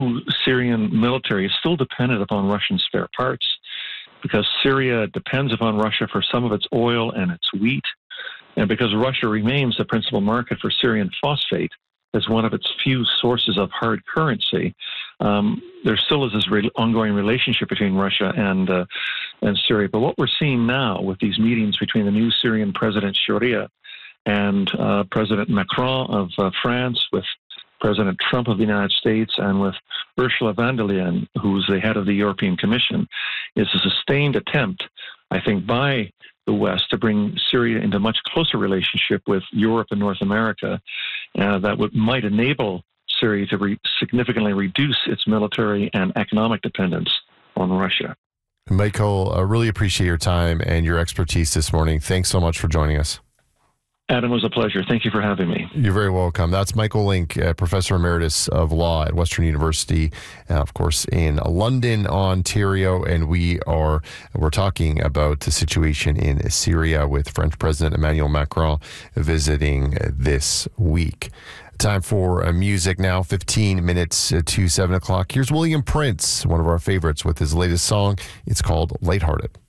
Syrian military is still dependent upon Russian spare parts because Syria depends upon Russia for some of its oil and its wheat, and because Russia remains the principal market for Syrian phosphate as one of its few sources of hard currency. There still is this ongoing relationship between Russia and Syria. But what we're seeing now with these meetings between the new Syrian President Sharia and President Macron of France, with President Trump of the United States, and with Ursula von der Leyen, who's the head of the European Commission, is a sustained attempt, I think, by the West to bring Syria into a much closer relationship with Europe and North America that might enable Syria to significantly reduce its military and economic dependence on Russia. Michael, I really appreciate your time and your expertise this morning. Thanks so much for joining us. Adam, it was a pleasure. Thank you for having me. You're very welcome. That's Michael Link, Professor Emeritus of Law at Western University, of course, in London, Ontario. And we're talking about the situation in Syria with French President Emmanuel Macron visiting this week. Time for music now, 15 minutes to 7 o'clock. Here's William Prince, one of our favorites, with his latest song. It's called Lighthearted.